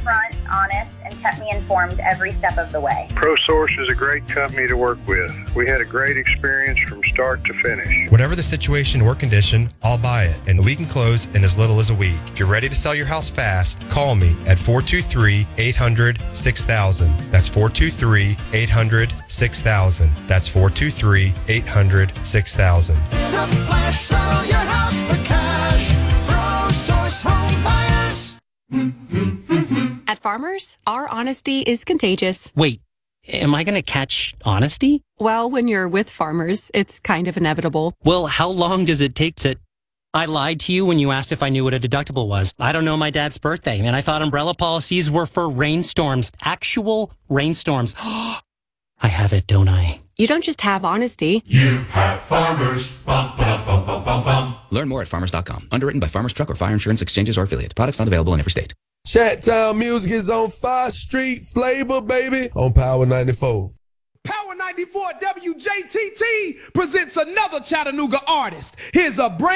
upfront, honest, and kept me informed every step of the way. ProSource is a great company to work with. We had a great experience from start to finish. Whatever the situation or condition, I'll buy it, and we can close in as little as a week. If you're ready to sell your house fast, call me at 423-800-6000. That's 423-800-6000. That's 423-800-6000. In a flash, sell your house for cash. ProSource Home Buyers. At Farmers, our honesty is contagious. Wait, am I going to catch honesty? Well, when you're with Farmers, it's kind of inevitable. Well, how long does it take to... I lied to you when you asked if I knew what a deductible was. I don't know my dad's birthday, and I thought umbrella policies were for rainstorms. Actual rainstorms. I have it, don't I? You don't just have honesty. You have Farmers. Bum, ba, bum, bum, bum, bum. Learn more at farmers.com. Underwritten by Farmers Truck or Fire Insurance Exchanges or Affiliate. Products not available in every state. Chat Town Music is on 5th Street Flavor, baby, on Power 94. Power 94 WJTT presents another Chattanooga artist. Here's a brand